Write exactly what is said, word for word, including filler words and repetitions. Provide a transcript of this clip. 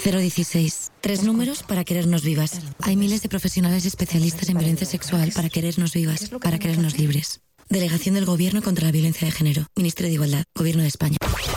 cero dieciséis. Tres números para querernos vivas. Hay miles de profesionales especialistas en violencia sexual para querernos vivas, para querernos libres. Delegación del Gobierno contra la Violencia de Género. Ministerio de Igualdad. Gobierno de España.